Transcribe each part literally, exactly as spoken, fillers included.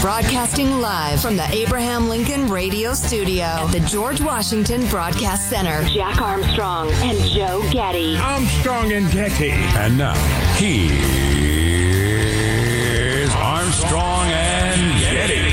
Broadcasting live from the Abraham Lincoln Radio Studio at the George Washington Broadcast Center. Jack Armstrong and Joe Getty. Armstrong and Getty. And now, here's Armstrong and Getty.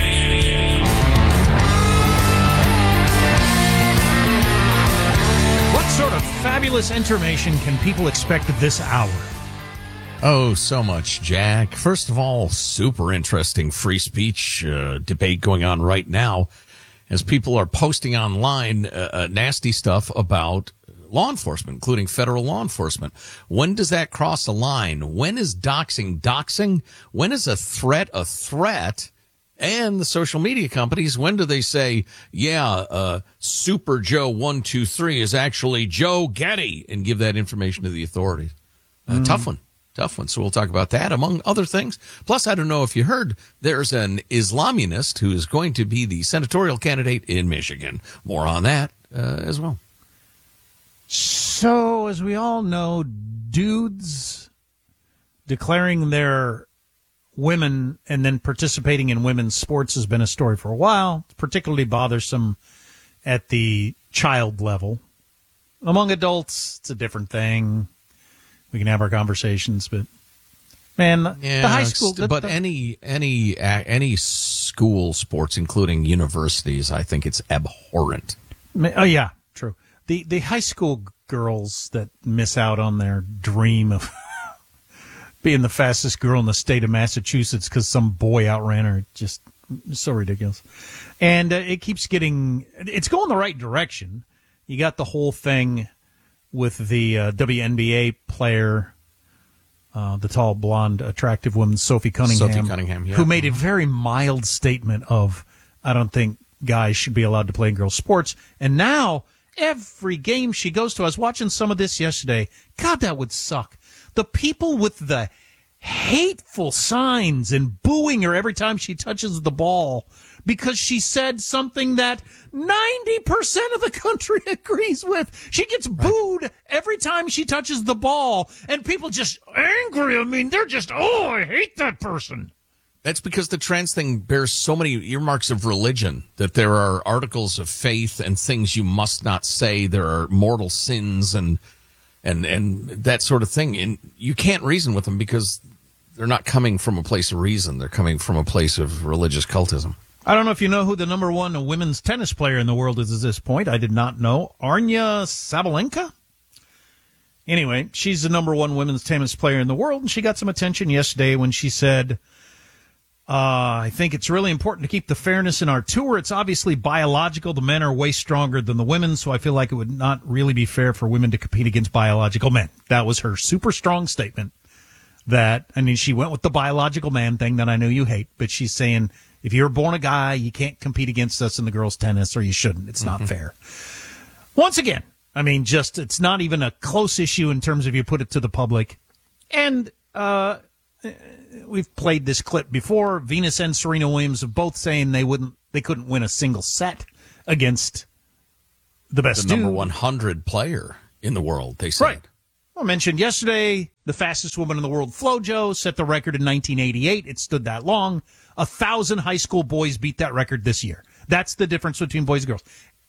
What sort of fabulous information can people expect at this hour? Oh, so much, Jack. First of all, super interesting free speech uh, debate going on right now as people are posting online uh, uh, nasty stuff about law enforcement, including federal law enforcement. When does that cross a line? When is doxing doxing? When is a threat a threat? And the social media companies, when do they say, yeah, uh, Super Joe one two three is actually Joe Getty, and give that information to the authorities? Uh, mm. Tough one. Tough one. So we'll talk about that, among other things. Plus, I don't know if you heard, there's an Islamunist who is going to be the senatorial candidate in Michigan. More on that uh, as well. So, as we all know, dudes declaring their women and then participating in women's sports has been a story for a while. It's particularly bothersome at the child level. Among adults, it's a different thing. We can have our conversations, but man, yeah, the high school. The, but the, any any uh, any school sports, including universities, I think it's abhorrent. Oh yeah, true. The the high school girls that miss out on their dream of being the fastest girl in the state of Massachusetts because some boy outran her, just so ridiculous. And uh, it keeps getting. It's going the right direction. You got the whole thing with the uh, W N B A player, uh, the tall, blonde, attractive woman, Sophie Cunningham, Sophie Cunningham yeah. who made a very mild statement of, I don't think guys should be allowed to play in girls' sports. And now, every game she goes to, I was watching some of this yesterday. God, that would suck. The people with the hateful signs and booing her every time she touches the ball because she said something that ninety percent of the country agrees with. She gets booed every time she touches the ball, and people just angry. I mean, they're just, oh, I hate that person. That's because the trans thing bears so many earmarks of religion that there are articles of faith and things you must not say. There are mortal sins and and and that sort of thing. And you can't reason with them because they're not coming from a place of reason. They're coming from a place of religious cultism. I don't know if you know who the number one women's tennis player in the world is at this point. I did not know. Aryna Sabalenka? Anyway, she's the number one women's tennis player in the world, and she got some attention yesterday when she said, uh, I think it's really important to keep the fairness in our tour. It's obviously biological. The men are way stronger than the women, so I feel like it would not really be fair for women to compete against biological men. That was her super strong statement. That, I mean, she went with the biological man thing that I know you hate, but she's saying, if you're born a guy, you can't compete against us in the girls' tennis, or you shouldn't. It's not mm-hmm. fair. Once again, I mean, just it's not even a close issue in terms of you put it to the public. And uh, we've played this clip before. Venus and Serena Williams have both saying they wouldn't, they couldn't win a single set against the best the dude. number one hundred player in the world. They said. Right. I mentioned yesterday the fastest woman in the world, FloJo, set the record in nineteen eighty-eight. It stood that long. A thousand high school boys beat that record this year. That's the difference between boys and girls.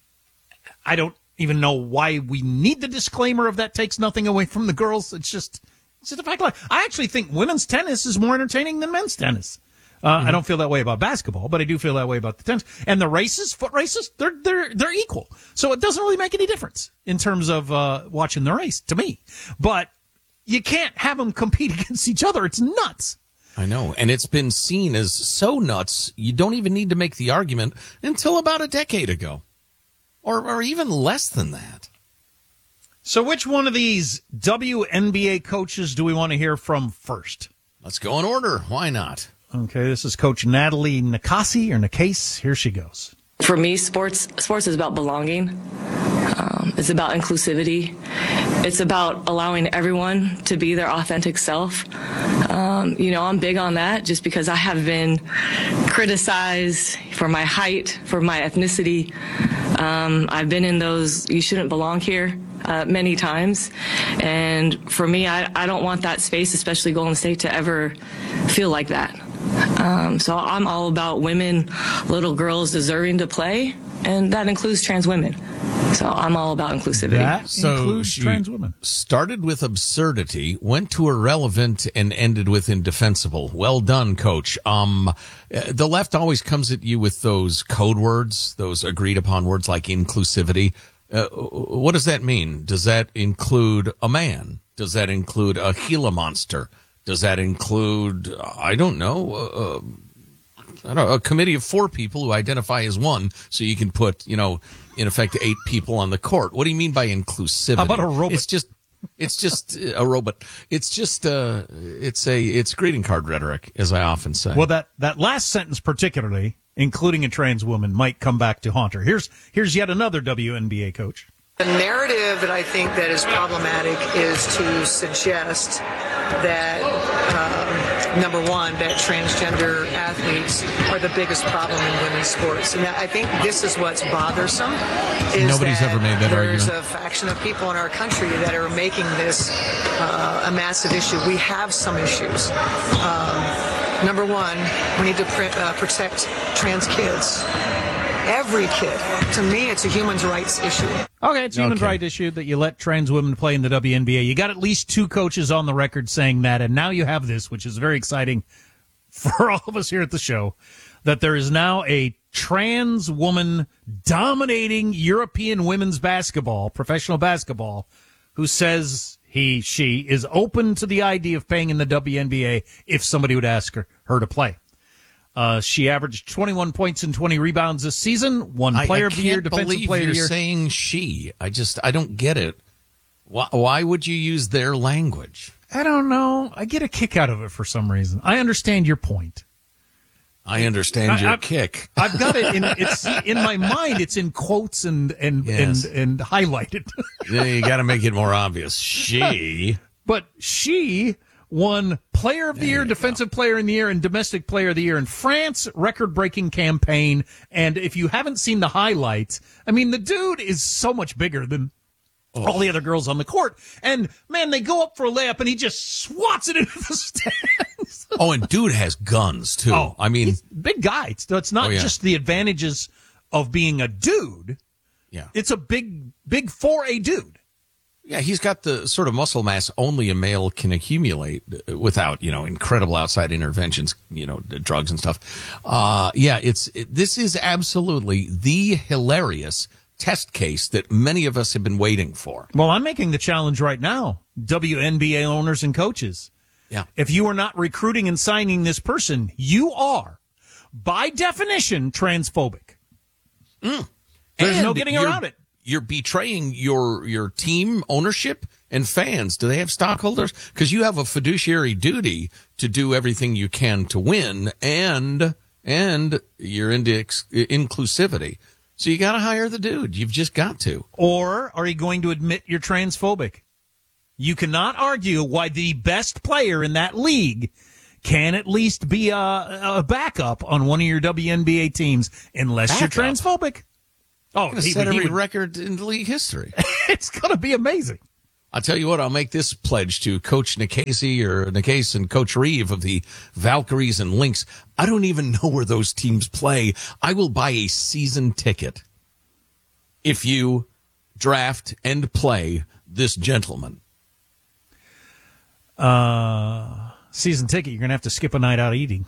I don't even know why we need the disclaimer of that takes nothing away from the girls. It's just, it's just a fact of life. I actually think women's tennis is more entertaining than men's tennis. Uh, mm-hmm. I don't feel that way about basketball, but I do feel that way about the tennis. And the races, foot races, they're they're they're equal. So it doesn't really make any difference in terms of uh, watching the race to me. But you can't have them compete against each other. It's nuts. I know, and it's been seen as so nuts, you don't even need to make the argument until about a decade ago, or or even less than that. So which one of these W N B A coaches do we want to hear from first? Let's go in order. Why not? Okay, this is Coach Natalie Nakasi, or Nakase. Here she goes. For me, sports sports is about belonging. Um, it's about inclusivity. It's about allowing everyone to be their authentic self. Um, you know, I'm big on that just because I have been criticized for my height, for my ethnicity. Um, I've been in those you shouldn't belong here uh, many times. And for me, I, I don't want that space, especially Golden State, to ever feel like that. Um, so I'm all about women, little girls deserving to play, and that includes trans women. So I'm all about inclusivity. That So includes she trans women. started with absurdity, went to irrelevant, and ended with indefensible. Well done, Coach. Um, uh, the left always comes at you with those code words, those agreed upon words like inclusivity. Uh, what does that mean? Does that include a man? Does that include a Gila monster? Does that include, I don't know, uh, I don't know, a committee of four people who identify as one, so you can put, you know, in effect, eight people on the court? What do you mean by inclusivity? How about a robot? It's just, it's just a robot. It's just, uh, it's a, it's greeting card rhetoric, as I often say. Well, that, that last sentence particularly, including a trans woman, might come back to haunt her. Here's here's yet another W N B A coach. The narrative that I think that is problematic is to suggest that, um, number one, that transgender athletes are the biggest problem in women's sports. And I think this is what's bothersome. Is Nobody's that ever made that there's argument. a faction of people in our country that are making this uh, a massive issue. We have some issues. Um, number one, we need to pr- uh, protect trans kids. Every kid. To me, it's a human rights issue. Okay, it's a human Okay. right issue that you let trans women play in the W N B A. You got at least two coaches on the record saying that, and now you have this, which is very exciting for all of us here at the show, that there is now a trans woman dominating European women's basketball, professional basketball, who says he, she is open to the idea of playing in the W N B A if somebody would ask her, her to play. Uh, she averaged twenty-one points and twenty rebounds this season. One I- player I of the year, can't defensive believe player of you're the year. saying she. I just, I don't get it. Why, why would you use their language? I don't know. I get a kick out of it for some reason. I understand your point. I understand I- your I- kick. I've got it in it's in my mind. It's in quotes and and Yes. and, and highlighted. Yeah, you got to make it more obvious. She. But she won Player of the Year, Defensive Player in the Year, and Domestic Player of the Year in France. Record-breaking campaign. And if you haven't seen the highlights, I mean, the dude is so much bigger than all the other girls on the court. And man, they go up for a layup, and he just swats it into the stands. Oh, and dude has guns too. Oh, I mean, he's a big guy. It's, it's not Oh, yeah. just the advantages of being a dude. yeah, It's a big, big for a dude. yeah. He's got the sort of muscle mass only a male can accumulate without, you know, incredible outside interventions, you know, drugs and stuff. Uh, yeah, it's it, this is absolutely the hilarious test case that many of us have been waiting for. Well, I'm making the challenge right now. W N B A owners and coaches. Yeah. If you are not recruiting and signing this person, you are, by definition, transphobic. There's And no getting you're- around it. You're betraying your your team ownership and fans. Do they have stockholders? Because you have a fiduciary duty to do everything you can to win, and and you're into ex- inclusivity. So you got to hire the dude. You've just got to. Or are you going to admit you're transphobic? You cannot argue why the best player in that league can at least be a, a backup on one of your W N B A teams unless you're Backup? transphobic. Oh, Gonna he, set he every would- record in the league history. it's going to be amazing. I'll tell you what, I'll make this pledge to Coach Nikasi or Nikase and Coach Reeve of the Valkyries and Lynx. I don't even know where those teams play. I will buy a season ticket if you draft and play this gentleman. Uh, season ticket, you're going to have to skip a night out eating.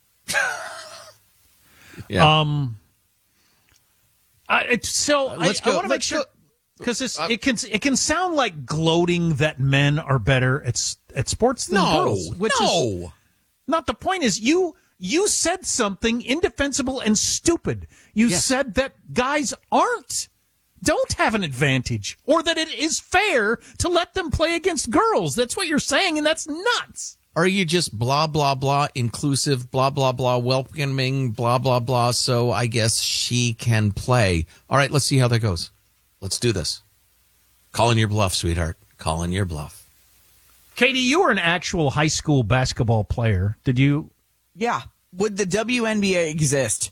Yeah. Um, I, it's, so I, let's I go- want to make let's sure go- because Uh, it can it can sound like gloating that men are better at s- at sports than no, girls. Which is no. not the point. Is you you said something indefensible and stupid. You Yes. said that guys aren't don't have an advantage, or that it is fair to let them play against girls. That's what you're saying, and that's nuts. Are you just blah, blah, blah, inclusive, blah, blah, blah, welcoming, blah, blah, blah, so I guess she can play? All right, let's see how that goes. Let's do this. Call in your bluff, sweetheart. Call in your bluff. Katie, you were an actual high school basketball player. Did you? Yeah. Would the W N B A exist?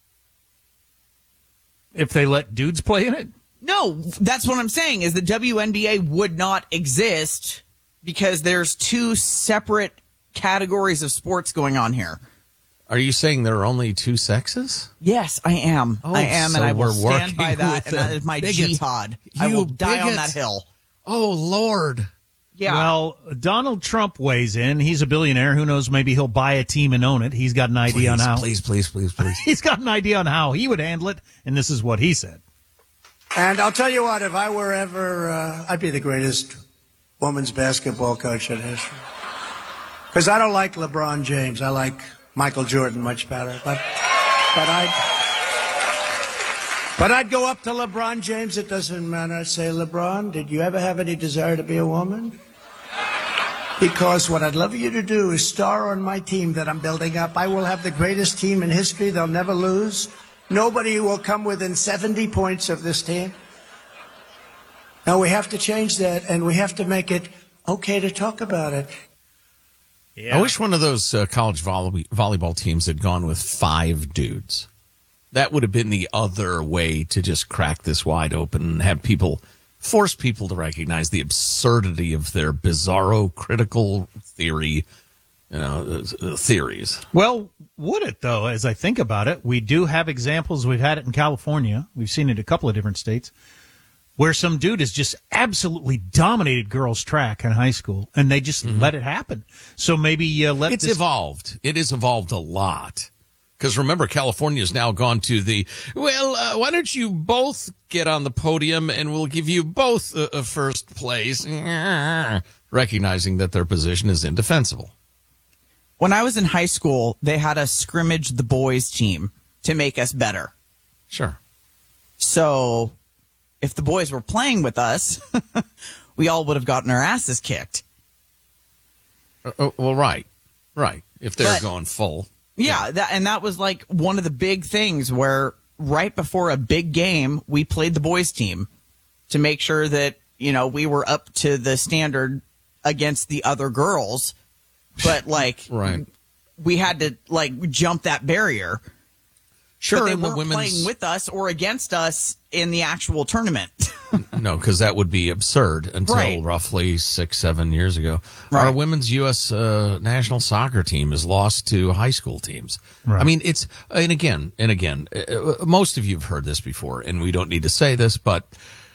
If they let dudes play in it? No, that's what I'm saying, is the W N B A would not exist because there's two separate categories of sports going on here. Are you saying there are only two sexes? Yes, I am. Oh, I am, so and I will we're stand by working that, with and that is my bigots. jihad. I You will die on bigot. that hill. Oh, Lord. Yeah. Well, Donald Trump weighs in. He's a billionaire. Who knows? Maybe he'll buy a team and own it. He's got an idea on Please, how. please, please, please, please. He's got an idea on how he would handle it, and this is what he said. And I'll tell you what, if I were ever, uh, I'd be the greatest women's basketball coach in history. Because I don't like LeBron James. I like Michael Jordan much better. But, but I'd, but I'd go up to LeBron James. It doesn't matter. I'd say, LeBron, did you ever have any desire to be a woman? Because what I'd love you to do is star on my team that I'm building up. I will have the greatest team in history. They'll never lose. Nobody will come within seventy points of this team. Now, we have to change that, and we have to make it okay to talk about it. Yeah. I wish one of those uh, college volley- volleyball teams had gone with five dudes. That would have been the other way to just crack this wide open and have people, force people to recognize the absurdity of their bizarro critical theory, you know, uh, theories. Well, would it, though, as I think about it? We do have examples. We've had it in California. We've seen it in a couple of different states where some dude has just absolutely dominated girls' track in high school, and they just mm-hmm. let it happen. So maybe uh, let It's this... evolved. It has evolved a lot. Because remember, California's now gone to the, well, uh, why don't you both get on the podium and we'll give you both a, a first place, recognizing that their position is indefensible. When I was in high school, they had us scrimmage the boys team to make us better. Sure. So if the boys were playing with us, we all would have gotten our asses kicked. Uh, well, right. Right. If they're But- going full. Yeah, that, and that was like one of the big things where right before a big game, we played the boys team to make sure that, you know, we were up to the standard against the other girls. But like, Right. we had to like jump that barrier. Sure, But they and the weren't women's- playing with us or against us in the actual tournament. No, because that would be absurd until Right. roughly six, seven years ago. Right. Our women's U S uh, national soccer team is lost to high school teams. Right. I mean, it's, and again, and again, uh, most of you have heard this before, and we don't need to say this, but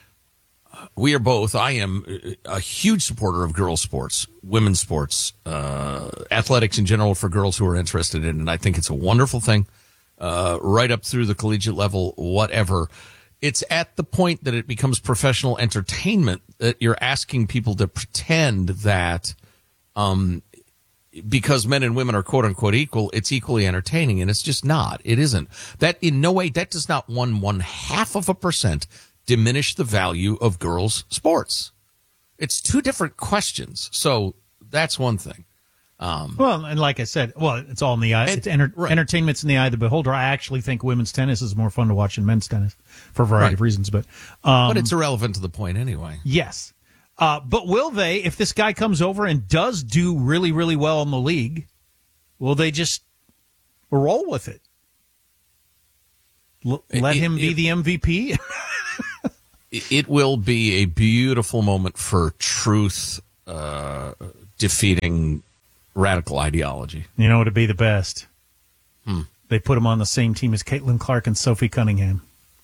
we are both, I am a huge supporter of girls' sports, women's sports, uh, athletics in general for girls who are interested in it, and I think it's a wonderful thing, uh, right up through the collegiate level, whatever. It's at the point that it becomes professional entertainment that you're asking people to pretend that um, because men and women are quote unquote equal, it's equally entertaining. And it's just not. It isn't. That in no way, that does not one one half of a percent diminish the value of girls' sports. It's two different questions. So that's one thing. Um, Well, and like I said, well, it's all in the eye. And- It's enter- right. entertainment's in the eye of the beholder. I actually think women's tennis is more fun to watch than men's tennis for a variety Right. of reasons. But, um, but it's irrelevant to the point anyway. yes. Uh, but will they, if this guy comes over and does do really, really well in the league, will they just roll with it? L- let It- him be it- the M V P? It will be a beautiful moment for truth uh, defeating radical ideology. You know what would be the best? Hmm. They put him on the same team as Caitlin Clark and Sophie Cunningham.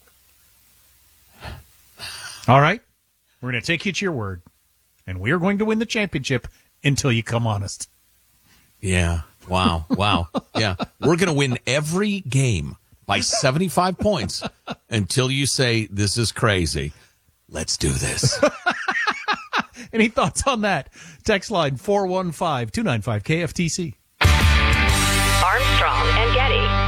All right. We're going to take you at your word. And we are going to win the championship until you come honest. Yeah. Wow. Wow. Yeah. We're going to win every game by seventy-five points until you say, this is crazy. Let's do this. Any thoughts on that? Text line four one five, two nine five, K F T C. Armstrong and Getty.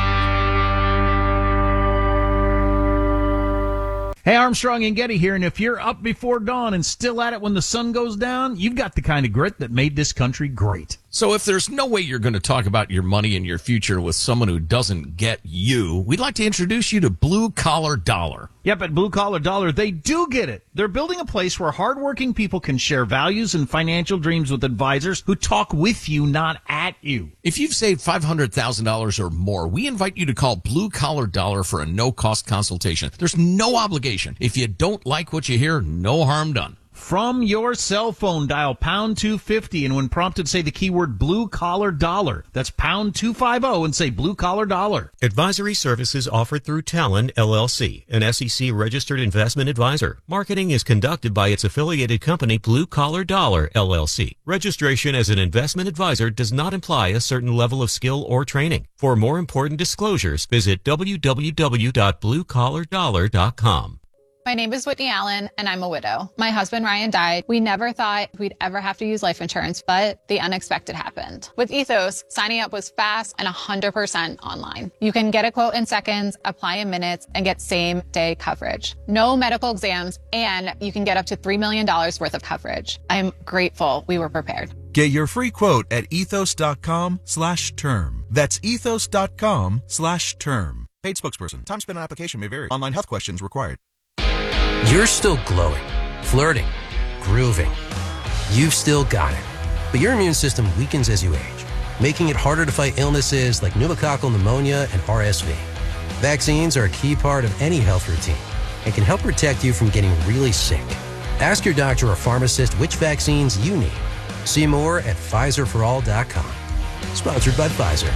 Hey, Armstrong and Getty here, and if you're up before dawn and still at it when the sun goes down, you've got the kind of grit that made this country great. So if there's no way you're going to talk about your money and your future with someone who doesn't get you, we'd like to introduce you to Blue Collar Dollar. Yep, at Blue Collar Dollar, they do get it. They're building a place where hardworking people can share values and financial dreams with advisors who talk with you, not at you. If you've saved five hundred thousand dollars or more, we invite you to call Blue Collar Dollar for a no-cost consultation. There's no obligation. If you don't like what you hear, no harm done. From your cell phone, dial pound two fifty, and when prompted, say the keyword blue collar dollar. That's pound two fifty and say blue collar dollar. Advisory services offered through Talon, L L C, an S E C registered investment advisor. Marketing is conducted by its affiliated company, Blue Collar Dollar, L L C. Registration as an investment advisor does not imply a certain level of skill or training. For more important disclosures, visit w w w dot blue collar dollar dot com. My name is Whitney Allen, and I'm a widow. My husband, Ryan, died. We never thought we'd ever have to use life insurance, but the unexpected happened. With Ethos, signing up was fast and one hundred percent online. You can get a quote in seconds, apply in minutes, and get same-day coverage. No medical exams, and you can get up to three million dollars worth of coverage. I'm grateful we were prepared. Get your free quote at ethos.com slash term. That's ethos.com slash term. Paid spokesperson. Time spent on application may vary. Online health questions required. You're still glowing, flirting, grooving. You've still got it. But your immune system weakens as you age, making it harder to fight illnesses like pneumococcal pneumonia and R S V. Vaccines are a key part of any health routine and can help protect you from getting really sick. Ask your doctor or pharmacist which vaccines you need. See more at Pfizer for all dot com. Sponsored by Pfizer.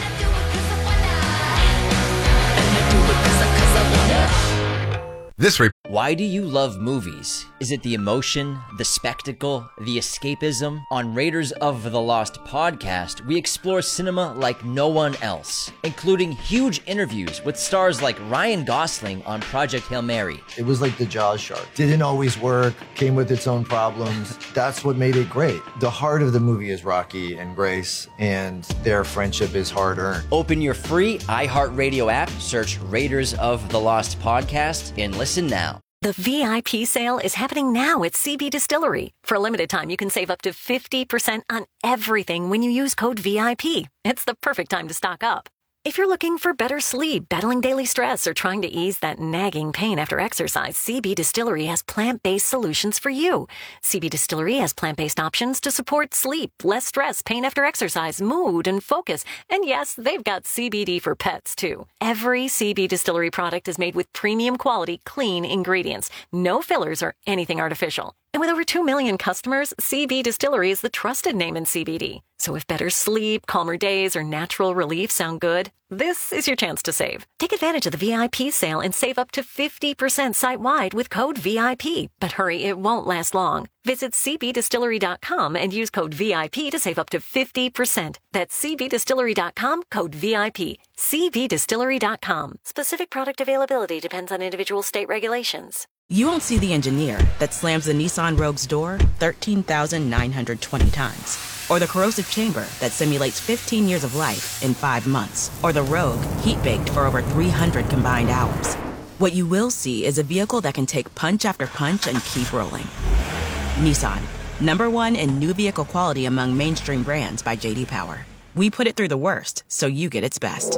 This re- Why do you love movies? Is it the emotion, the spectacle, the escapism? On Raiders of the Lost podcast, we explore cinema like no one else, including huge interviews with stars like Ryan Gosling on Project Hail Mary. It was like the Jaws shark. Didn't always work, came with its own problems. That's what made it great. The heart of the movie is Rocky and Grace, and their friendship is hard-earned. Open your free iHeartRadio app, search Raiders of the Lost podcast, and listen now. The V I P sale is happening now at C B Distillery. For a limited time, you can save up to fifty percent on everything when you use code V I P. It's the perfect time to stock up. If you're looking for better sleep, battling daily stress, or trying to ease that nagging pain after exercise, C B Distillery has plant-based solutions for you. C B Distillery has plant-based options to support sleep, less stress, pain after exercise, mood, and focus. And yes, they've got C B D for pets, too. Every C B Distillery product is made with premium quality, clean ingredients. No fillers or anything artificial. And with over two million customers, C B Distillery is the trusted name in C B D. So if better sleep, calmer days, or natural relief sound good, this is your chance to save. Take advantage of the V I P sale and save up to fifty percent site-wide with code V I P. But hurry, it won't last long. Visit c b distillery dot com and use code V I P to save up to fifty percent. That's c b distillery dot com, code V I P. c b distillery dot com. Specific product availability depends on individual state regulations. You won't see the engineer that slams the Nissan Rogue's door thirteen thousand nine hundred twenty times. Or the corrosive chamber that simulates fifteen years of life in five months. Or the Rogue heat-baked for over three hundred combined hours. What you will see is a vehicle that can take punch after punch and keep rolling. Nissan, number one in new vehicle quality among mainstream brands by J D Power. We put it through the worst, so you get its best.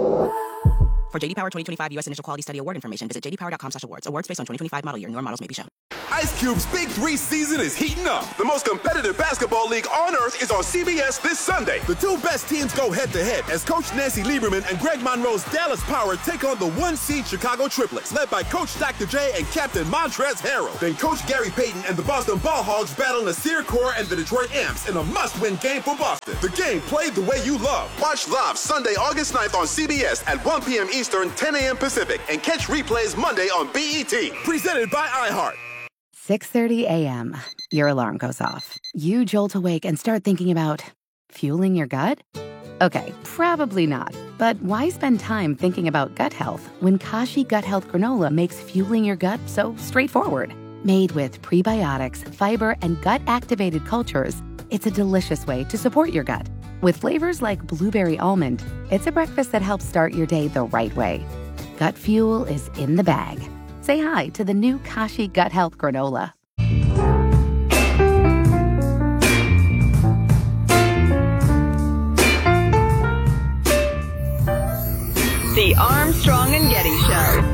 For J D Power twenty twenty-five U S Initial Quality Study Award information, visit j d power dot com slash awards. Awards based on twenty twenty-five model year. Newer models may be shown. Ice Cube's Big Three season is heating up. The most competitive basketball league on earth is on C B S this Sunday. The two best teams go head-to-head as Coach Nancy Lieberman and Greg Monroe's Dallas Power take on the one-seed Chicago Triplets, led by Coach Doctor J and Captain Montrezl Harrell. Then Coach Gary Payton and the Boston Ball Hogs battle Nasir Kaur and the Detroit Imps in a must-win game for Boston. The game played the way you love. Watch live Sunday, August ninth on C B S at one p.m. Eastern, ten a.m. Pacific, and catch replays Monday on B E T. Presented by iHeart. six thirty a.m. Your alarm goes off. You jolt awake and start thinking about fueling your gut? Okay, probably not. But why spend time thinking about gut health when Kashi Gut Health Granola makes fueling your gut so straightforward? Made with prebiotics, fiber, and gut-activated cultures, it's a delicious way to support your gut. With flavors like blueberry almond, it's a breakfast that helps start your day the right way. Gut fuel is in the bag. Say hi to the new Kashi Gut Health Granola. The Armstrong and Getty Show.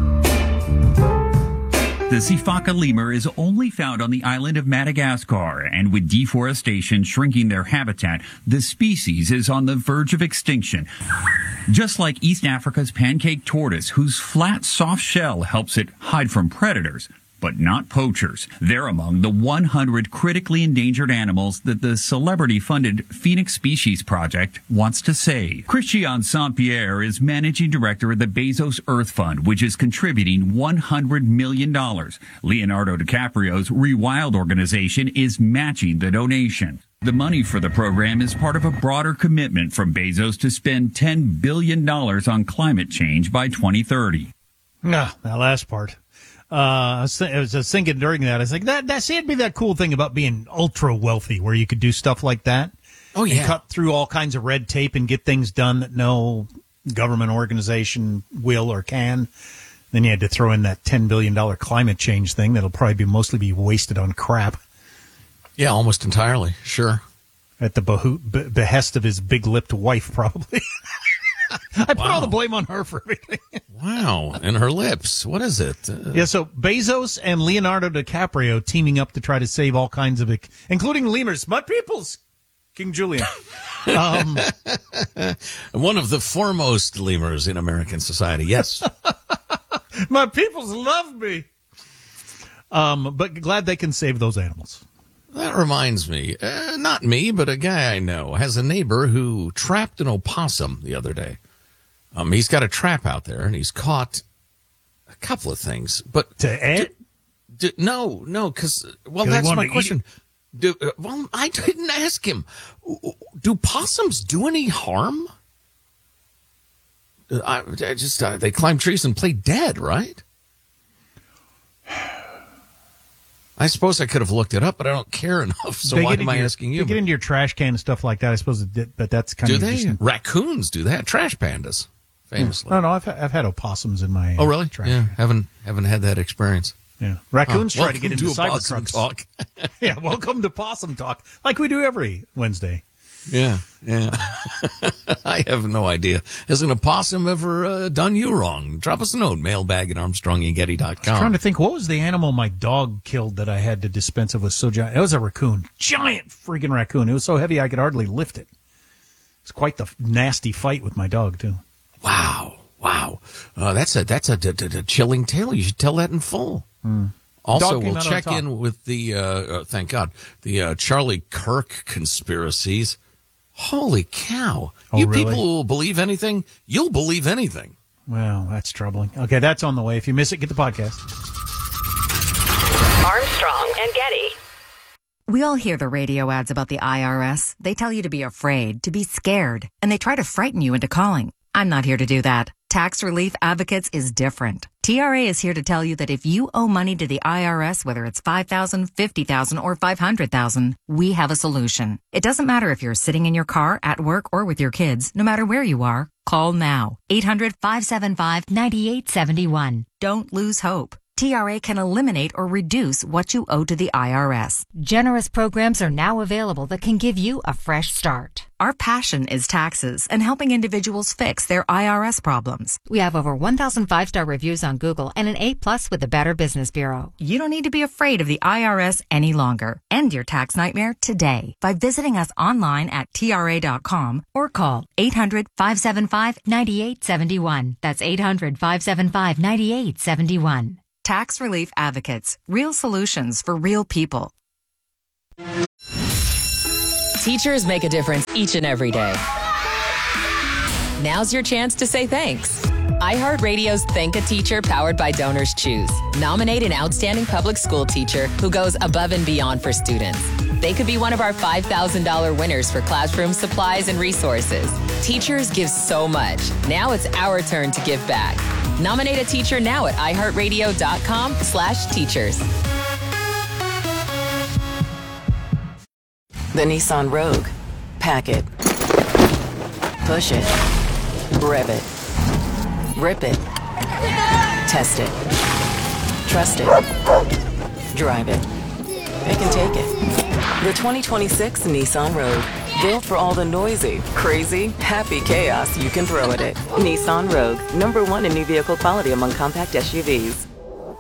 The sifaka lemur is only found on the island of Madagascar, and with deforestation shrinking their habitat, the species is on the verge of extinction. Just like East Africa's pancake tortoise, whose flat, soft shell helps it hide from predators, but not poachers. They're among the one hundred critically endangered animals that the celebrity-funded Phoenix Species Project wants to save. Christian Saint-Pierre is managing director of the Bezos Earth Fund, which is contributing one hundred million dollars. Leonardo DiCaprio's Rewild organization is matching the donation. The money for the program is part of a broader commitment from Bezos to spend ten billion dollars on climate change by twenty thirty. No, that last part. Uh, I, was th- I was thinking during that, I was like, that, that seemed to be that cool thing about being ultra wealthy, where you could do stuff like that. Oh, yeah. And cut through all kinds of red tape and get things done that no government organization will or can. Then you had to throw in that ten billion dollars climate change thing that'll probably be mostly be wasted on crap. Yeah, almost entirely. Sure. At the beho- be- behest of his big-lipped wife, probably. I put Wow. all the blame on her for everything. Wow. And her lips. What is it? Uh, Yeah, so Bezos and Leonardo DiCaprio teaming up to try to save all kinds of, it, including lemurs. My peoples, King Julian. Um, One of the foremost lemurs in American society. Yes. my peoples love me. Um, but glad they can save those animals. That reminds me, uh, not me, but a guy I know has a neighbor who trapped an opossum the other day. Um, he's got a trap out there, and he's caught a couple of things. But to eat? Do, do, no, no, because well, 'Cause he that's wanted my to eat question. Do, uh, well, I didn't ask him. Do possums do any harm? Uh, I, I just uh, they climb trees and play dead, right? I suppose I could have looked it up, but I don't care enough. So They why get am I into your- asking you? They get into your trash can and stuff like that. I suppose, it did, but that's kind Do of they? just- Raccoons do that. Trash pandas, famously. No, no, I've I've had opossums in my. Oh, really? Trash Yeah, can. haven't haven't had that experience. Yeah, raccoons Oh, try to get into welcome to Opossum Cybertrucks. Talk. Yeah, welcome to Possum Talk, like we do every Wednesday. Yeah, yeah. I have no idea. Has an opossum ever uh, done you wrong? Drop us a note, mailbag at armstrong and getty dot com. I'm trying to think, what was the animal my dog killed that I had to dispense of? Was so giant. It was a raccoon, giant freaking raccoon. It was so heavy I could hardly lift it. It's quite the nasty fight with my dog too. Wow, wow. Uh, that's a that's a, d- d- d- chilling tale. You should tell that in full. Hmm. Also, Dog came we'll out on check top. in with the, uh, uh, thank God, the uh, Charlie Kirk conspiracies. Holy cow. Oh, you really? people will believe anything, you'll believe anything. Well, that's troubling. Okay, that's on the way. If you miss it, get the podcast. Armstrong and Getty. We all hear the radio ads about the I R S. They tell you to be afraid, to be scared, and they try to frighten you into calling. I'm not here to do that. Tax Relief Advocates is different. T R A is here to tell you that if you owe money to the I R S, whether it's five thousand dollars, fifty thousand dollars, or five hundred thousand dollars, we have a solution. It doesn't matter if you're sitting in your car, at work, or with your kids. No matter where you are, call now. eight hundred, five seven five, nine eight seven one. Don't lose hope. T R A can eliminate or reduce what you owe to the I R S. Generous programs are now available that can give you a fresh start. Our passion is taxes and helping individuals fix their I R S problems. We have over one thousand five-star reviews on Google and an A plus with the Better Business Bureau. You don't need to be afraid of the I R S any longer. End your tax nightmare today by visiting us online at T R A dot com or call eight hundred, five seven five, nine eight seven one. That's eight hundred, five seven five, nine eight seven one. Tax Relief Advocates. Real solutions for real people. Teachers make a difference each and every day. Now's your chance to say thanks. iHeartRadio's Thank a Teacher powered by Donors Choose. Nominate an outstanding public school teacher who goes above and beyond for students. They could be one of our five thousand dollars winners for classroom supplies and resources. Teachers give so much. Now it's our turn to give back. Nominate a teacher now at iHeartRadio.com slash teachers. The Nissan Rogue. Pack it. Push it. Rev it. Rip it. Test it. Trust it. Drive it. Pick and take it. The twenty twenty-six Nissan Rogue. Built for all the noisy, crazy, happy chaos you can throw at it. Nissan Rogue. Number one in new vehicle quality among compact S U Vs.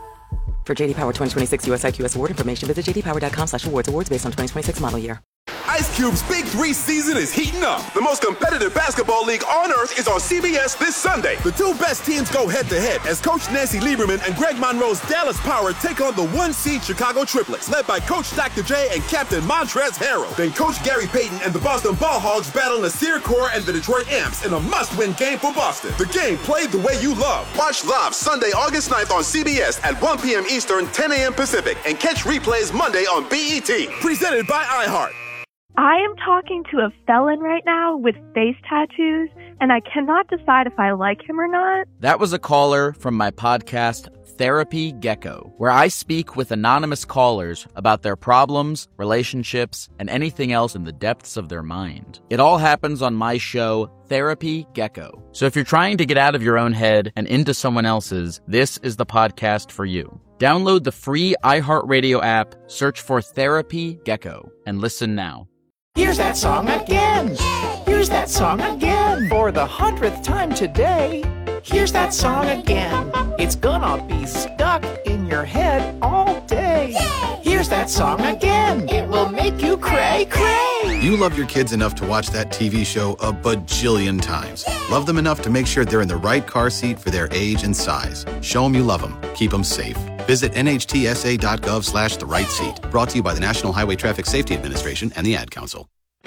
For J D Power twenty twenty-six U S I Q S award information, visit j d power dot com slash awards. Awards based on twenty twenty-six model year. Ice Cube's Big Three season is heating up. The most competitive basketball league on earth is on C B S this Sunday. The two best teams go head-to-head as Coach Nancy Lieberman and Greg Monroe's Dallas Power take on the one-seed Chicago Triplets, led by Coach Doctor J and Captain Montrezl Harrell. Then Coach Gary Payton and the Boston Ball Hogs battle Nasir Kaur and the Detroit Amps in a must-win game for Boston. The game played the way you love. Watch live Sunday, August ninth on C B S at one p.m. Eastern, ten a.m. Pacific, and catch replays Monday on B E T. Presented by iHeart. I am talking to a felon right now with face tattoos, and I cannot decide if I like him or not. That was a caller from my podcast, Therapy Gecko, where I speak with anonymous callers about their problems, relationships, and anything else in the depths of their mind. It all happens on my show, Therapy Gecko. So if you're trying to get out of your own head and into someone else's, this is the podcast for you. Download the free iHeartRadio app, search for Therapy Gecko, and listen now. Here's that song again. Here's that song again. For the hundredth time today. Here's that song again. It's gonna be stuck in your head all day. Here's that song again. It will make you cray cray. You love your kids enough to watch that T V show a bajillion times. Love them enough to make sure they're in the right car seat for their age and size. Show them you love them. Keep them safe. Visit N H T S A dot gov slash the right seat. Brought to you by the National Highway Traffic Safety Administration and the Ad Council.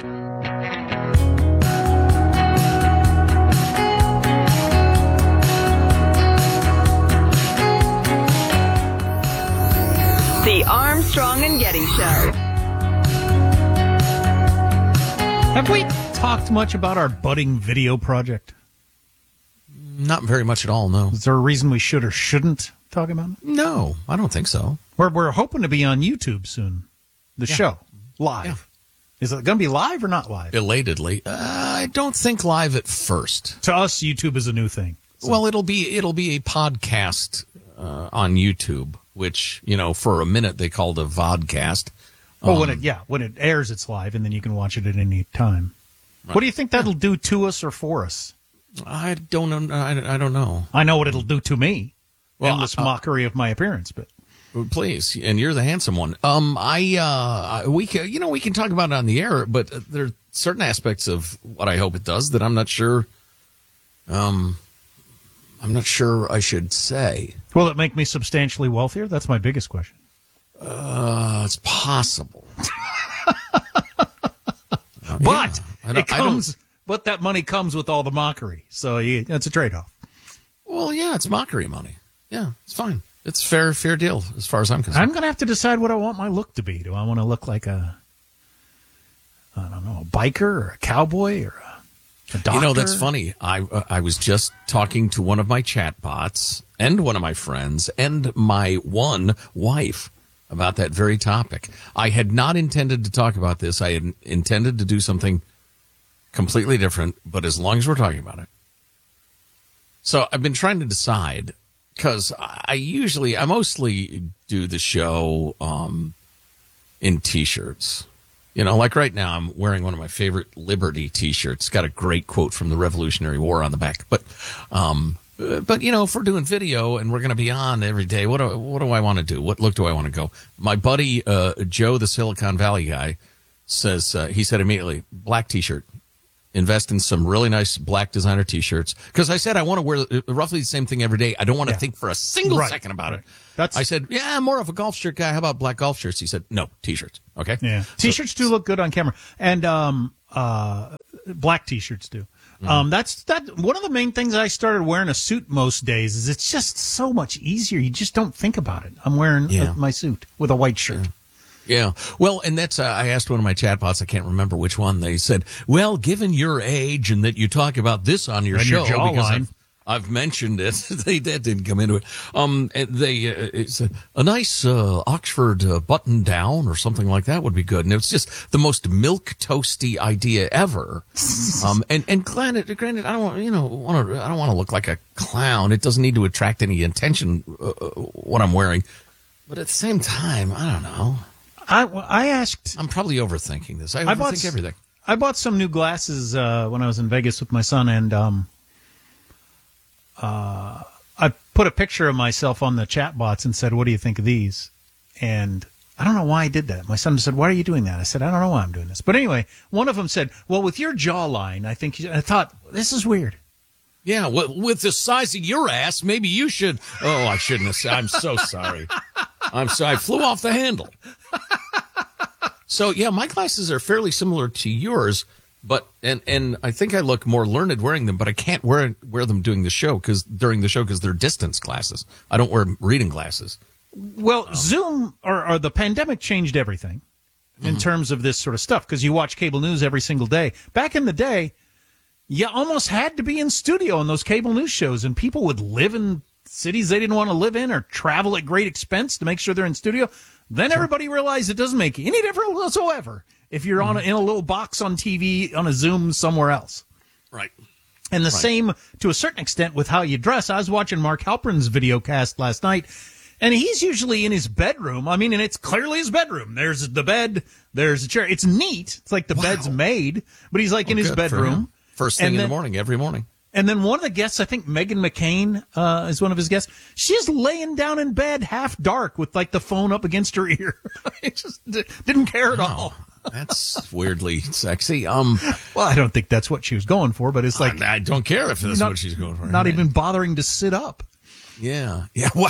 The Armstrong and Getty Show. Have we talked much about our budding video project? Not very much at all, no. Is there a reason we should or shouldn't talk about it? No, I don't think so. We're, we're hoping to be on YouTube soon. The Yeah. show. Live. Yeah. Is it going to be live or not live? Belatedly. Uh, I don't think live at first. To us, YouTube is a new thing. So. Well, it'll be it'll be a podcast uh, on YouTube, which, you know, for a minute they called a vodcast. Well, um, when it yeah, when it airs, it's live, and then you can watch it at any time. Right. What do you think that'll do to us or for us? I don't know. I, I don't know. I know what it'll do to me. Well, Endless uh, mockery of my appearance, but please, and you're the handsome one. Um, I uh, we can, you know, we can talk about it on the air, but there are certain aspects of what I hope it does that I'm not sure. Um, I'm not sure I should say. Will it make me substantially wealthier? That's my biggest question. Uh, it's possible. But yeah, it comes, but that money comes with all the mockery, so you, it's a trade-off. Well, yeah, it's mockery money. Yeah, it's fine. It's fair, fair deal as far as I'm concerned. I'm going to have to decide what I want my look to be. Do I want to look like a, I don't know, a biker or a cowboy or a, a doctor? You know, that's funny. I uh, I was just talking to one of my chatbots and one of my friends and my one wife about that very topic. I had not intended to talk about this. I had intended to do something completely different, but as long as we're talking about it. So I've been trying to decide, because I usually, I mostly do the show um, in T-shirts. You know, like right now, I'm wearing one of my favorite Liberty T-shirts. It's got a great quote from the Revolutionary War on the back. But, um, but you know, if we're doing video and we're going to be on every day, what do, what do I want to do? What look do I want to go? My buddy uh, Joe, the Silicon Valley guy, says, uh, he said immediately, black T-shirt. Invest in some really nice black designer T-shirts. Because I said I want to wear roughly the same thing every day. I don't want to yeah. think for a single right. second about right. it. That's... I said, yeah, I'm more of a golf shirt guy. How about black golf shirts? He said, no, T-shirts. Okay? Yeah. T-shirts so, do look good on camera. And um, uh, black T-shirts do. Mm-hmm. Um, that's that. One of the main things I started wearing a suit most days is it's just so much easier. You just don't think about it. I'm wearing yeah. a, my suit with a white shirt. Yeah. Yeah. Well, and that's, uh, I asked one of my chatbots, I can't remember which one. They said, well, given your age and that you talk about this on your and show, your because I've, I've mentioned it, they that didn't come into it. Um, they, uh, it's a, a nice, uh, Oxford uh, button down or something like that would be good. And it's just the most milk toasty idea ever. um, and, and granted, granted, I don't want, you know, want to, I don't want to look like a clown. It doesn't need to attract any attention, uh, what I'm wearing. But at the same time, I don't know. I, I asked. I'm probably overthinking this. I, I overthink bought, everything. I bought some new glasses uh, when I was in Vegas with my son, and um, uh, I put a picture of myself on the chat bots and said, "What do you think of these?" And I don't know why I did that. My son said, why are you doing that? I said, I don't know why I'm doing this. But anyway, one of them said, well, with your jawline, I think, you, I thought, this is weird. Yeah, well, with the size of your ass, maybe you should. Oh, I shouldn't have said. I'm so sorry. I'm sorry. I flew off the handle. So, yeah, my glasses are fairly similar to yours, but and and I think I look more learned wearing them, but I can't wear wear them doing the show because during the show because they're distance glasses. I don't wear reading glasses. Well, um, Zoom or, or the pandemic changed everything in mm-hmm. terms of this sort of stuff because you watch cable news every single day. Back in the day, you almost had to be in studio on those cable news shows, and people would live in cities they didn't want to live in or travel at great expense to make sure they're in studio. Then sure. everybody realized it doesn't make any difference whatsoever if you're mm-hmm. on a, in a little box on T V on a Zoom somewhere else. Right. And the right. same, to a certain extent, with how you dress. I was watching Mark Halperin's video cast last night, and he's usually in his bedroom. I mean, and it's clearly his bedroom. There's the bed. There's a chair. It's neat. It's like the wow. bed's made, but he's like well, in his bedroom. First thing and in then, the morning, every morning. And then one of the guests, I think Meghan McCain uh, is one of his guests. She's laying down in bed, half dark, with like the phone up against her ear. It just d- didn't care at all. That's weirdly sexy. Um, well, I don't think that's what she was going for, but it's like I, I don't care if that's not, what she's going for. Not even bothering to sit up. Yeah, yeah. Wow,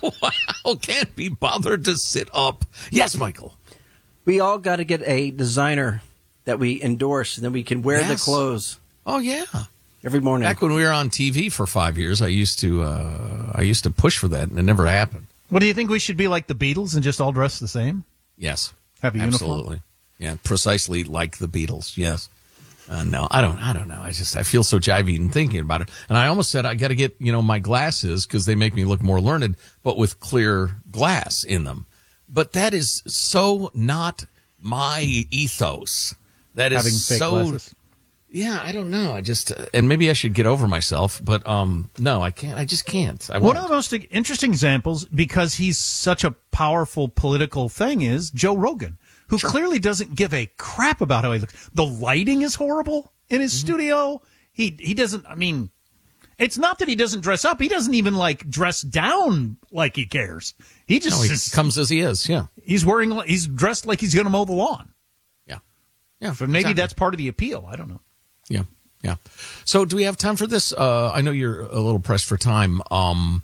wow. Can't be bothered to sit up. Yes, Michael. We all got to get a designer that we endorse, and then we can wear yes. the clothes. Oh yeah, every morning. Back when we were on T V for five years, I used to uh, I used to push for that, and it never happened. What do you think we should be like the Beatles and just all dress the same? Yes, have a absolutely. uniform? Yeah, precisely like the Beatles. Yes. Uh, no, I don't. I don't know. I just I feel so jivey in thinking about it, and I almost said I got to get you know my glasses because they make me look more learned, but with clear glass in them. But that is so not my ethos. That is having fake so. Glasses. Yeah, I don't know. I just uh, and maybe I should get over myself, but um, no, I can't. I just can't. I One won't. of the most interesting examples, because he's such a powerful political thing, is Joe Rogan, who sure. clearly doesn't give a crap about how he looks. The lighting is horrible in his mm-hmm. studio. He he doesn't. I mean, it's not that he doesn't dress up. He doesn't even like dress down like he cares. He just no, he is, comes as he is. Yeah, he's wearing. He's dressed like he's going to mow the lawn. Yeah, yeah. So maybe exactly. that's part of the appeal. I don't know. Yeah, yeah. So do we have time for this? Uh, I know you're a little pressed for time. Um,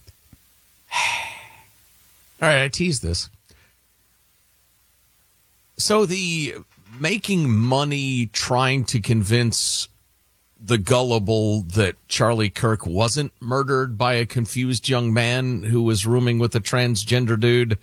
all right, I teased this. So the making money trying to convince the gullible that Charlie Kirk wasn't murdered by a confused young man who was rooming with a transgender dude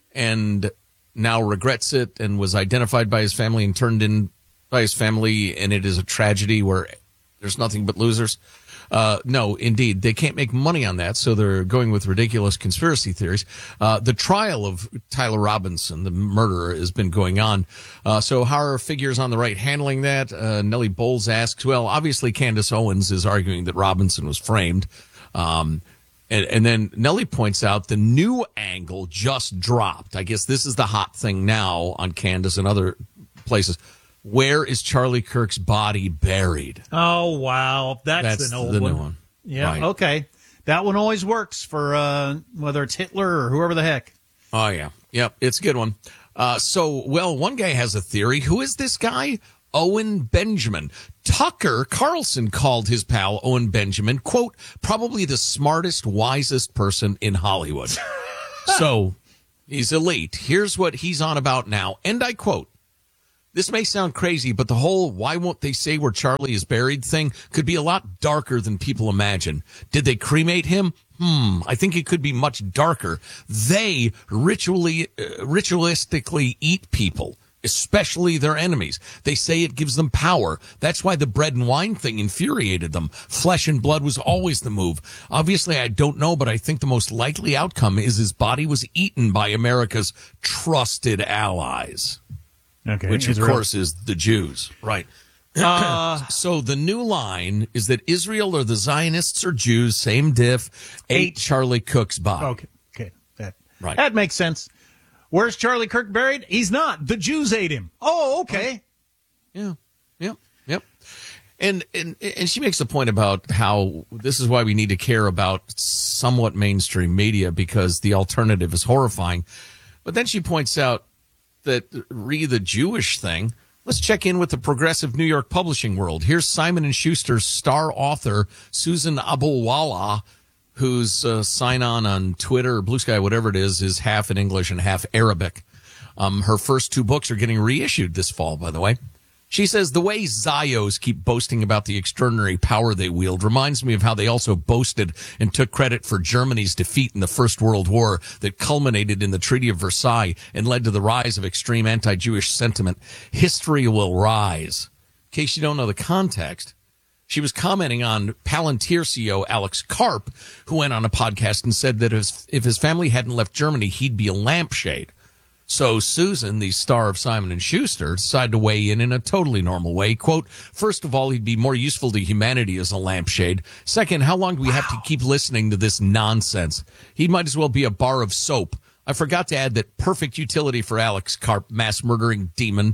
and now regrets it and was identified by his family and turned in by his family, and it is a tragedy where there's nothing but losers. Uh, no, indeed, they can't make money on that, so they're going with ridiculous conspiracy theories. Uh, the trial of Tyler Robinson, the murderer, has been going on. Uh, so how are figures on the right handling that? Uh, Nellie Bowles asks, well, obviously Candace Owens is arguing that Robinson was framed. Um, and, and then Nellie points out the new angle just dropped. I guess this is the hot thing now on Candace and other places. Where is Charlie Kirk's body buried? Oh, wow. That's, That's an old the one. new one. Yeah, right. Okay. That one always works for uh, whether it's Hitler or whoever the heck. Oh, yeah. Yep, it's a good one. Uh, so, well, one guy has a theory. Who is this guy? Owen Benjamin. Tucker Carlson called his pal Owen Benjamin, quote, probably the smartest, wisest person in Hollywood. So, he's elite. Here's what he's on about now. And I quote, this may sound crazy, but the whole why won't they say where Charlie is buried thing could be a lot darker than people imagine. Did they cremate him? Hmm, I think it could be much darker. They ritually, uh, ritualistically eat people, especially their enemies. They say it gives them power. That's why the bread and wine thing infuriated them. Flesh and blood was always the move. Obviously, I don't know, but I think the most likely outcome is his body was eaten by America's trusted allies. Okay, which, of Israel. course, is the Jews. Right. Uh, so the new line is that Israel or the Zionists or Jews, same diff, ate Charlie Kirk's body. Okay, okay. That, right. that makes sense. Where's Charlie Kirk buried? He's not. The Jews ate him. Oh, okay. Yeah, yep, yep. And, and, and she makes the point about how this is why we need to care about somewhat mainstream media because the alternative is horrifying. But then she points out, that re the Jewish thing, let's check in with the progressive New York publishing world. Here's Simon and Schuster's star author, Susan Abuwala, whose uh, sign-on on Twitter or Blue Sky, whatever it is, is half in English and half Arabic. Um, her first two books are getting reissued this fall, by the way. She says, the way Zios keep boasting about the extraordinary power they wield reminds me of how they also boasted and took credit for Germany's defeat in the First World War that culminated in the Treaty of Versailles and led to the rise of extreme anti-Jewish sentiment. History will rise. In case you don't know the context, she was commenting on Palantir C E O Alex Karp, who went on a podcast and said that if, if his family hadn't left Germany, he'd be a lampshade. So Susan, the star of Simon and Schuster, decided to weigh in in a totally normal way. Quote, first of all, he'd be more useful to humanity as a lampshade. Second, how long do we wow. have to keep listening to this nonsense? He might as well be a bar of soap. I forgot to add that perfect utility for Alex Karp, mass-murdering demon.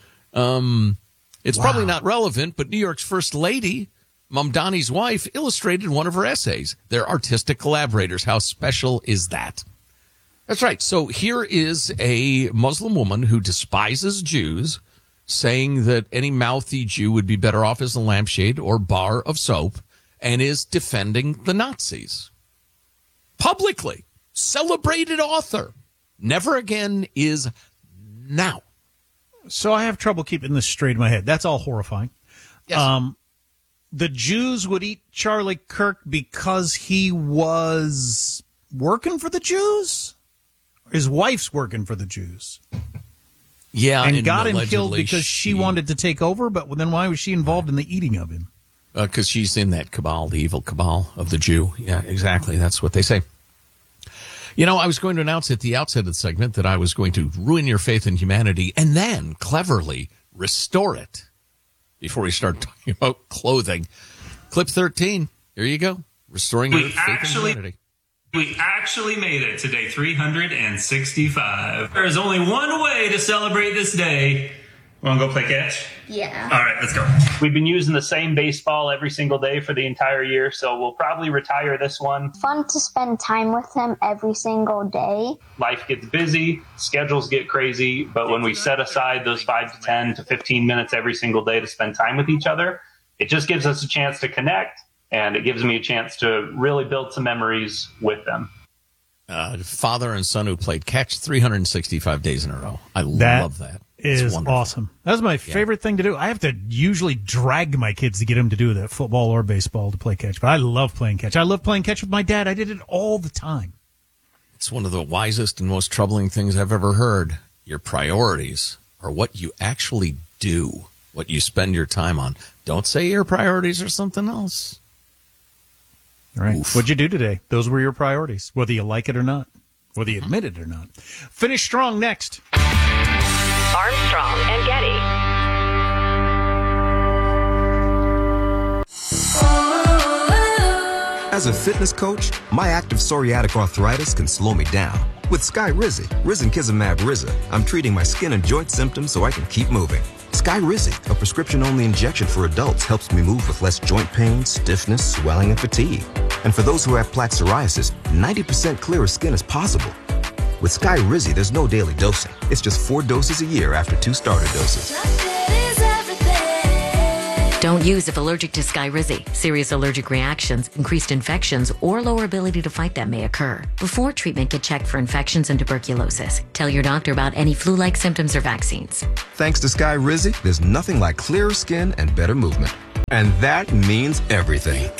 Um, it's wow. probably not relevant, but New York's first lady, Mamdani's wife, illustrated one of her essays. They're artistic collaborators. How special is that? That's right. So here is a Muslim woman who despises Jews saying that any mouthy Jew would be better off as a lampshade or bar of soap and is defending the Nazis. Publicly. Celebrated author. Never again is now. So I have trouble keeping this straight in my head. That's all horrifying. Yes. Um, the Jews would eat Charlie Kirk because he was working for the Jews? His wife's working for the Jews. Yeah. And, and got him killed because she, she wanted to take over, but then why was she involved in the eating of him? Because uh, she's in that cabal, the evil cabal of the Jew. Yeah, exactly. That's what they say. You know, I was going to announce at the outset of the segment that I was going to ruin your faith in humanity and then cleverly restore it before we start talking about clothing. Clip thirteen. Here you go. Restoring we your faith actually- in humanity. We actually made it to day three hundred sixty-five. There is only one way to celebrate this day. Want to go play catch? Yeah. All right, let's go. We've been using the same baseball every single day for the entire year, so we'll probably retire this one. Fun to spend time with him every single day. Life gets busy, schedules get crazy, but when we set aside those five to ten to fifteen minutes every single day to spend time with each other, it just gives us a chance to connect. And it gives me a chance to really build some memories with them. Uh, father and son who played catch three hundred sixty-five days in a row. I that love that. Is awesome. That's my favorite yeah. thing to do. I have to usually drag my kids to get them to do that, football or baseball, to play catch. But I love playing catch. I love playing catch with my dad. I did it all the time. It's one of the wisest and most troubling things I've ever heard. Your priorities are what you actually do, what you spend your time on. Don't say your priorities are something else. All right. Oof. What'd you do today? Those were your priorities, whether you like it or not, whether you admit it or not. Finish strong next. Armstrong and Getty. As a fitness coach, my active psoriatic arthritis can slow me down. With Skyrizi, Risankizumab Riza, I'm treating my skin and joint symptoms so I can keep moving. Skyrizi, a prescription-only injection for adults, helps me move with less joint pain, stiffness, swelling, and fatigue. And for those who have plaque psoriasis, ninety percent clearer skin is possible. With Skyrizi, there's no daily dosing. It's just four doses a year after two starter doses. Don't use if allergic to Skyrizi. Serious allergic reactions, increased infections, or lower ability to fight them may occur. Before treatment, get checked for infections and tuberculosis. Tell your doctor about any flu-like symptoms or vaccines. Thanks to Skyrizi, there's nothing like clearer skin and better movement. And that means everything.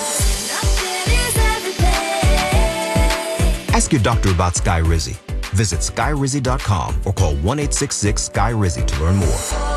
Ask your doctor about Skyrizi. Visit Skyrizi dot com or call one eight six six Skyrizi to learn more.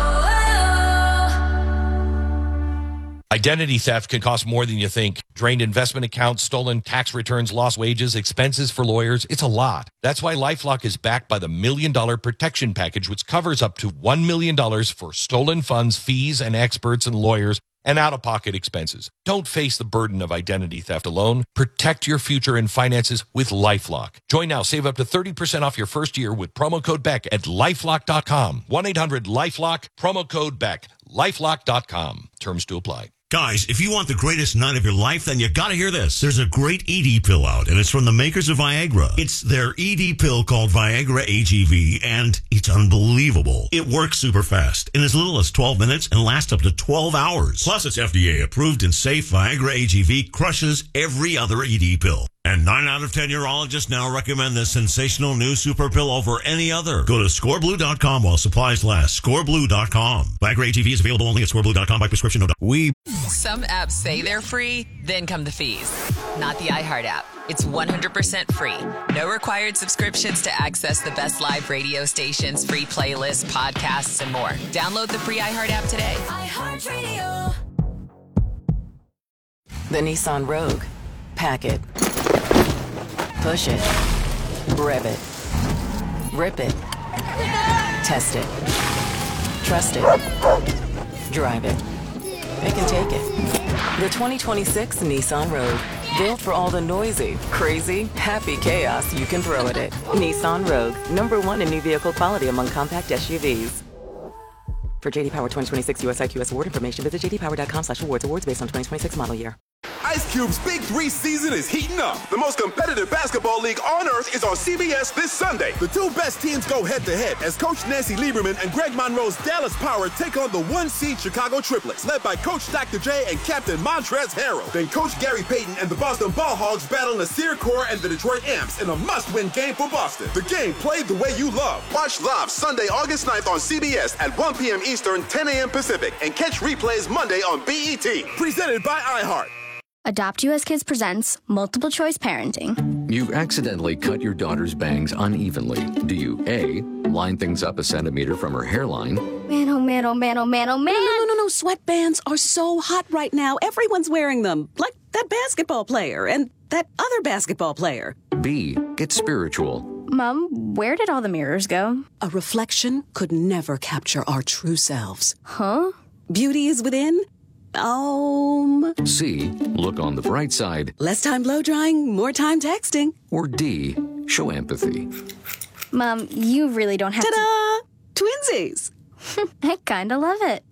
Identity theft can cost more than you think. Drained investment accounts, stolen tax returns, lost wages, expenses for lawyers. It's a lot. That's why LifeLock is backed by the Million Dollar Protection Package, which covers up to one million dollars for stolen funds, fees, and experts and lawyers, and out-of-pocket expenses. Don't face the burden of identity theft alone. Protect your future and finances with LifeLock. Join now. Save up to thirty percent off your first year with promo code Beck at LifeLock dot com. one eight hundred LifeLock, promo code Beck, LifeLock dot com. Terms to apply. Guys, if you want the greatest night of your life, then you gotta hear this. There's a great E D pill out, and it's from the makers of Viagra. It's their E D pill called Viagra A G V, and it's unbelievable. It works super fast, in as little as twelve minutes, and lasts up to twelve hours. Plus, it's F D A approved and safe. Viagra A G V crushes every other E D pill. And nine out of ten urologists now recommend this sensational new super pill over any other. Go to score blue dot com while supplies last. score blue dot com. Viagra A G V is available only at score blue dot com by prescription. No doubt. We. Some apps say they're free, then come the fees. Not the iHeart app. It's one hundred percent free. No required subscriptions to access the best live radio stations, free playlists, podcasts, and more. Download the free iHeart app today. iHeartRadio. The Nissan Rogue. Pack it. Push it. Rev it. Rip it. Test it. Trust it. Drive it. It can take it. The twenty twenty-six Nissan Rogue. Built for all the noisy, crazy, happy chaos you can throw at it. Nissan Rogue. Number one in new vehicle quality among compact S U Vs. For J D Power twenty twenty-six U S I Q S award information, visit j d power dot com slash awards. Awards based on twenty twenty-six model year. Ice Cube's Big Three season is heating up. The most competitive basketball league on earth is on C B S this Sunday. The two best teams go head-to-head as Coach Nancy Lieberman and Greg Monroe's Dallas Power take on the one-seed Chicago Triplets, led by Coach Doctor J and Captain Montrezl Harrell. Then Coach Gary Payton and the Boston Ball Hogs battle Nasir Kaur and the Detroit Amps in a must-win game for Boston. The game played the way you love. Watch live Sunday, August ninth on C B S at one p.m. Eastern, ten a.m. Pacific, and catch replays Monday on B E T. Presented by iHeart. Adopt U S Kids presents Multiple Choice Parenting. You accidentally cut your daughter's bangs unevenly. Do you A, line things up a centimeter from her hairline? Man, oh man, oh man, oh man, oh man. No, no, no, no. Sweatbands are so hot right now. Everyone's wearing them. Like that basketball player and that other basketball player. B, get spiritual. Mom, where did all the mirrors go? A reflection could never capture our true selves. Huh? Beauty is within. Um. C, look on the bright side. Less time blow drying, more time texting. Or D, show empathy. Mom, you really don't have Ta-da! to... Twinsies! I kinda love it.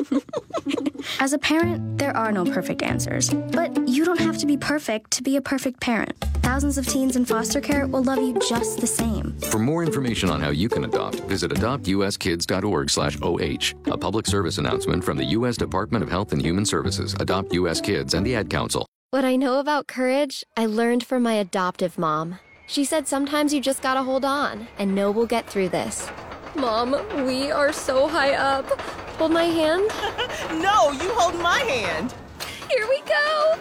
As a parent, there are no perfect answers. But you don't have to be perfect to be a perfect parent. Thousands of teens in foster care will love you just the same. For more information on how you can adopt, visit adopt u s kids dot org slash O H. A public service announcement from the U S Department of Health and Human Services, Adopt U S Kids, and the Ad Council. What I know about courage, I learned from my adoptive mom. She said sometimes you just gotta hold on and know we'll get through this. Mom, we are so high up. Hold my hand. No, you hold my hand. Here we go.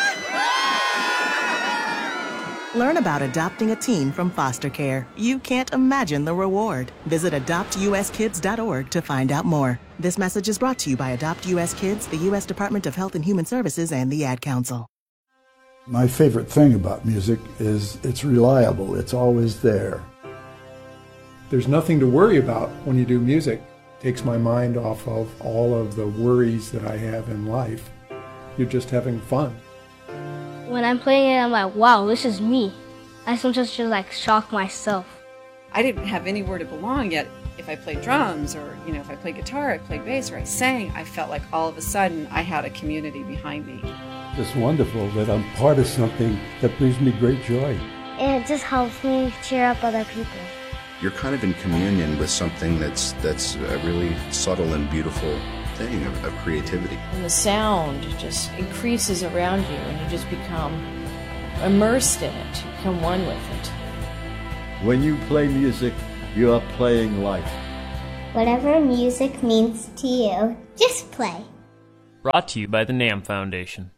Learn about adopting a teen from foster care. You can't imagine the reward. Visit adopt u s kids dot org to find out more. This message is brought to you by Adopt U S Kids, the U S Department of Health and Human Services, and the Ad Council. My favorite thing about music is it's reliable. It's always there. There's nothing to worry about when you do music. It takes my mind off of all of the worries that I have in life. You're just having fun. When I'm playing it, I'm like, wow, this is me. I sometimes just like shock myself. I didn't have anywhere to belong yet. If I played drums or, you know, if I played guitar, I played bass, or I sang, I felt like all of a sudden I had a community behind me. It's wonderful that I'm part of something that brings me great joy. And it just helps me cheer up other people. You're kind of in communion with something that's that's a really subtle and beautiful thing of, of creativity. And the sound just increases around you and you just become immersed in it. You become one with it. When you play music, you are playing life. Whatever music means to you, just play. Brought to you by the NAMM Foundation.